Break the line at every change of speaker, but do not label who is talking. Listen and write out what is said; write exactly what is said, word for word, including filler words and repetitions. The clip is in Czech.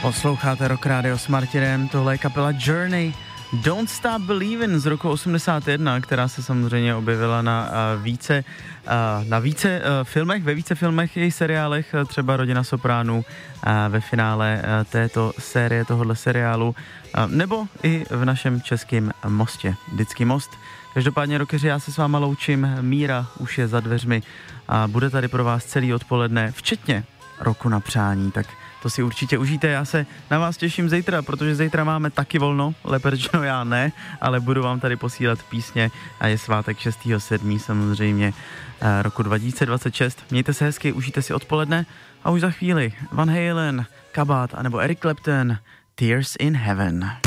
Posloucháte Rock Radio s Martinem, tohle je kapela Journey, Don't Stop Believin' z roku osmdesát jedna, která se samozřejmě objevila na uh, více, uh, na více uh, filmech, ve více filmech i seriálech, uh, třeba Rodina Sopránů uh, ve finále uh, této série, tohohle seriálu, uh, nebo i v našem českém Mostě, Vždycky most. Každopádně, rockeři, já se s váma loučím, Míra už je za dveřmi a bude tady pro vás celý odpoledne, včetně roku na přání, tak to si určitě užijte, já se na vás těším zítra, protože zítra máme taky volno, lépe řečeno já ne, ale budu vám tady posílat písně a je svátek šestého sedmého samozřejmě roku dva tisíce dvacet šest. Mějte se hezky, užijte si odpoledne a už za chvíli Van Halen, Kabát anebo Eric Clapton, Tears in Heaven.